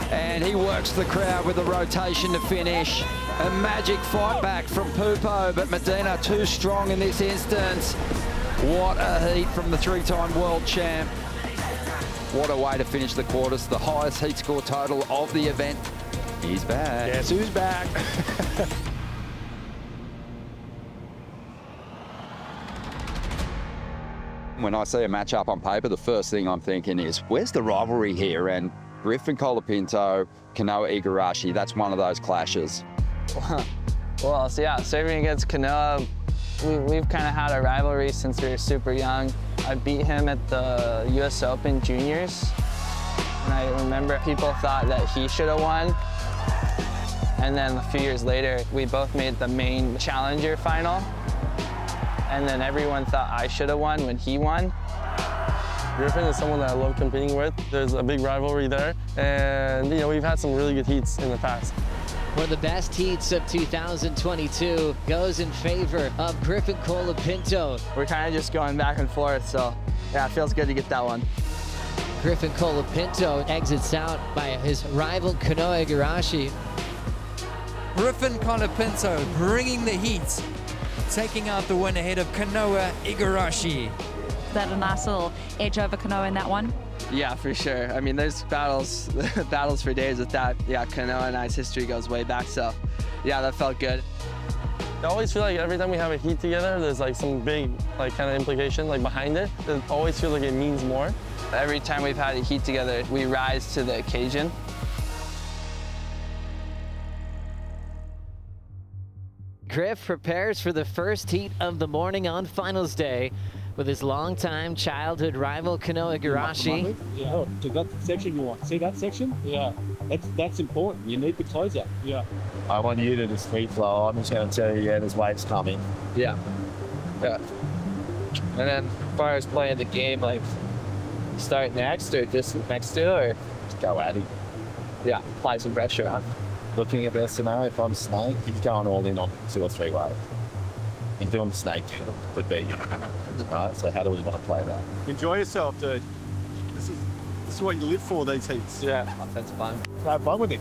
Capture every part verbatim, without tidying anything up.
And he works the crowd with a rotation to finish. A magic fight back from Pupo, but Medina too strong in this instance. What a heat from the three-time world champ. What a way to finish the quarters. The highest heat score total of the event. He's back. Guess who's back? When I see a matchup on paper, the first thing I'm thinking is, where's the rivalry here? And Griffin Colapinto, Kanoa Igarashi, that's one of those clashes. Well, so yeah, serving against Kanoa, we, we've kind of had a rivalry since we were super young. I beat him at the U S Open Juniors, and I remember people thought that he should have won. And then a few years later, we both made the main challenger final. And then everyone thought I should have won when he won. Griffin is someone that I love competing with. There's a big rivalry there. And, you know, we've had some really good heats in the past. One of the best heats of two thousand twenty-two goes in favor of Griffin Colapinto. We're kind of just going back and forth, so yeah, it feels good to get that one. Griffin Colapinto exits out by his rival Kanoa Igarashi. Griffin Colapinto bringing the heat, taking out the win ahead of Kanoa Igarashi. Is that a nice little edge over Kanoa in that one? Yeah, for sure. I mean, there's battles, battles for days with that. Yeah, Kanoa and I's history goes way back, so yeah, that felt good. I always feel like every time we have a heat together, there's like some big like kind of implication like behind it. It always feels like it means more. Every time we've had a heat together, we rise to the occasion. Griff prepares for the first heat of the morning on finals day with his longtime childhood rival Kanoa Igarashi. Yeah, oh, to that section you want. See that section? Yeah. That's that's important. You need the closeout. Yeah. I want you to just free flow. I'm just going to tell you, yeah, there's waves coming. Yeah. Yeah. And then as far as playing the game, like start next or just next to or just go at it. Yeah, apply some pressure on. Looking at the scenario, if I'm Snake, he's going all in on two or three waves. He's doing Snake would be. Right, so how do we want to play that? Enjoy yourself, dude. This is this is what you live for, these heats. Yeah, that's fun. Have fun with it.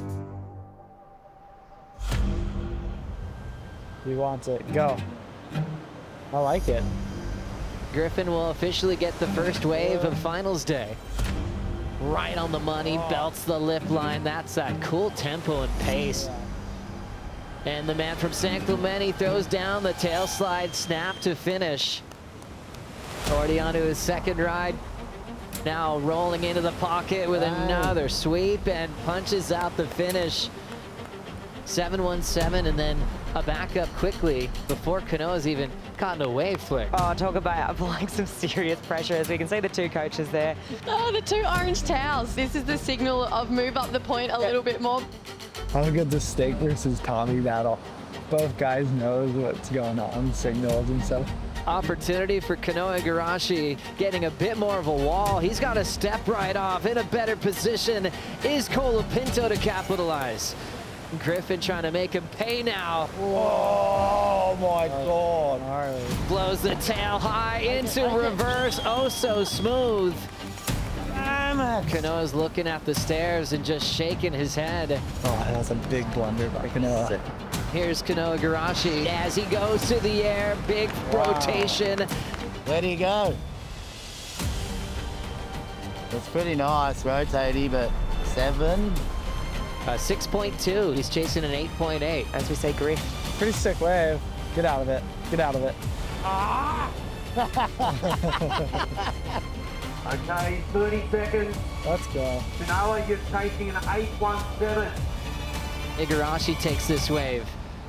He wants it. Go. I like it. Griffin will officially get the first wave of finals day. Right on the money, belts the lip line. That's that cool tempo and pace. And the man from San Clemente throws down the tail slide snap to finish. Already onto his second ride. Now rolling into the pocket with another sweep and punches out the finish. seven one seven and then a backup quickly before Kanoa's even gotten a wave flick. Oh, talk about applying some serious pressure, as we can see the two coaches there. Oh, the two orange towels. This is the signal of move up the point a yep. little bit more. Look at the Steak versus Tommy battle. Both guys knows what's going on, signals and stuff. Opportunity for Kanoa Igarashi getting a bit more of a wall. He's got to step right off in a better position. Is Colapinto to capitalize? Griffin trying to make him pay now. Oh my God. Gnarly. Blows the tail high into reverse. Oh, so smooth. Kanoa's looking at the stairs and just shaking his head. Oh, that's a big blunder by Kanoa. Here's Kanoa Igarashi as he goes to the air. Big wow. rotation. Where do you go? It's pretty nice, rotating, but seven. Uh, six point two. He's chasing an eight point eight. As we say, Griff. Pretty sick wave. Get out of it. Get out of it. Ah! Okay, thirty seconds. Let's go. Kanoa, you're taking an eight one seven. Igarashi takes this wave.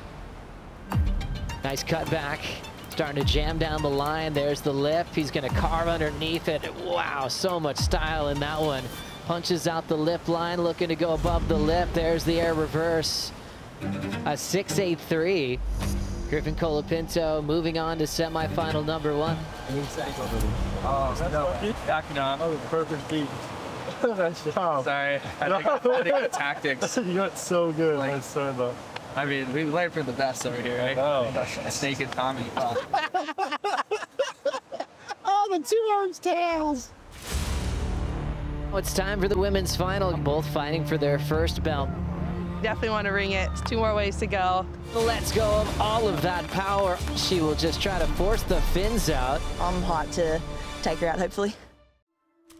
Nice cut back. Starting to jam down the line. There's the lip. He's going to carve underneath it. Wow, so much style in that one. Punches out the lip line, looking to go above the lip. There's the air reverse. A six eight three. Griffin Colapinto moving on to semifinal number one. Oh, that's no. Backing up. Oh, perfect beat. oh. Sorry, I think, I think the tactics. You got so good. Like, I saw that. I mean, we learned from the best over here, right? Oh. Snake and Tommy. Oh, oh the two orange tails. It's time for the women's final, both fighting for their first belt. Definitely want to ring it. Two more ways to go. Let's go of all of that power. She will just try to force the fins out. I'm hot to take her out, hopefully.